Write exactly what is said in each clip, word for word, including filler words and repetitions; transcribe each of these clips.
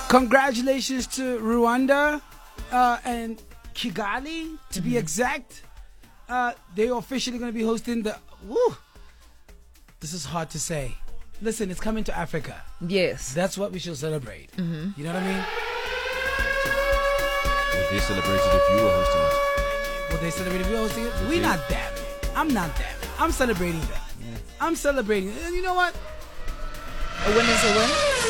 Congratulations to Rwanda uh, and Kigali, to mm-hmm. be exact. Uh, they are officially going to be hosting the. Woo, this is hard to say. Listen, it's coming to Africa. Yes. That's what we should celebrate. Mm-hmm. You know what I mean? Would they celebrate it if you were hosting it? Would they celebrate if we were hosting it? We're not damn it. I'm not damn it. I'm celebrating that. Yeah. I'm celebrating it. And you know what? A win is a win.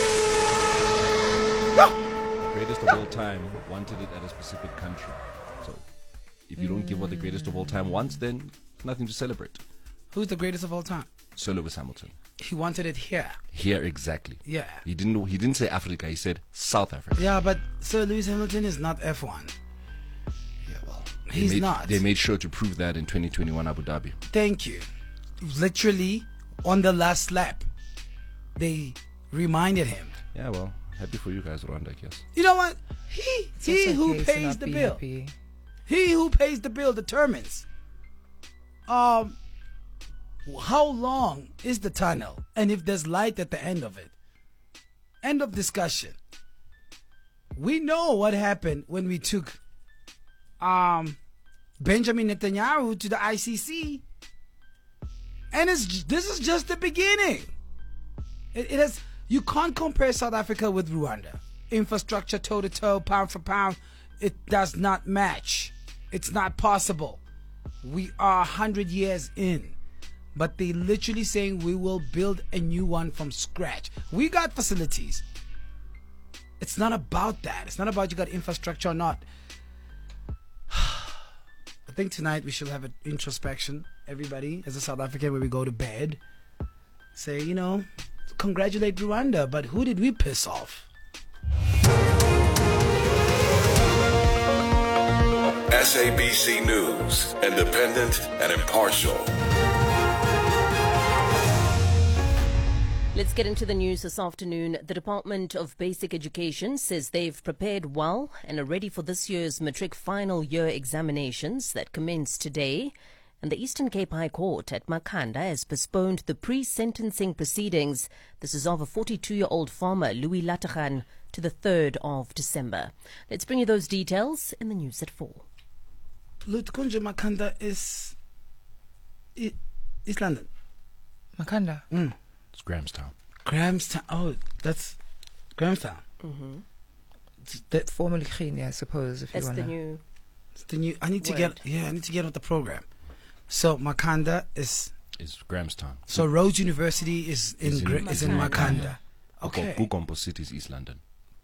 The greatest of all time wanted it at a specific country. So if you mm. don't give what the greatest of all time wants, then nothing to celebrate. Who's the greatest of all time? Sir Lewis Hamilton. He wanted it here. Here, exactly. Yeah. He didn't. He didn't say Africa. He said South Africa. Yeah, but Sir Lewis Hamilton is not F one. Yeah, well, he's made, not. They made sure to prove that in twenty twenty-one Abu Dhabi. Thank you. Literally, on the last lap, they reminded him. Yeah, well, happy for you guys, Rwanda, I guess. You know what? He it's he okay who pays the be bill. Happy. He who pays the bill determines. Um. How long is the tunnel? And if there's light at the end of it? End of discussion. We know what happened when we took um, Benjamin Netanyahu to the I C C. And it's, this is just the beginning. It, it has, you can't compare South Africa with Rwanda. Infrastructure, toe-to-toe, pound for pound, it does not match. It's not possible. We are one hundred years in. But they literally saying we will build a new one from scratch. We got facilities. It's not about that. It's not about you got infrastructure or not. I think tonight we should have an introspection, everybody, as a South African, when we go to bed. Say, you know, congratulate Rwanda, but who did we piss off? S A B C News, independent and impartial. Let's get into the news this afternoon. The Department of Basic Education says they've prepared well and are ready for this year's matric final year examinations that commence today. And the Eastern Cape High Court at Makhanda has postponed the pre-sentencing proceedings. This is of a forty-two-year-old farmer, Louis Lataghan, to the third of December. Let's bring you those details in the news at four. Lutkunja Makhanda is... East London. Makhanda? Mm. It's Grahamstown. Grahamstown. Oh, that's Grahamstown. Mm-hmm. That formerly Khini, I suppose. If that's you want the new. It's the new. I need to word. get. Yeah, I need to get with the program. So Makhanda is. Is Grahamstown. So Rhodes University is in is in, Gra- is in Makhanda. Okay. Bukombo City is East London.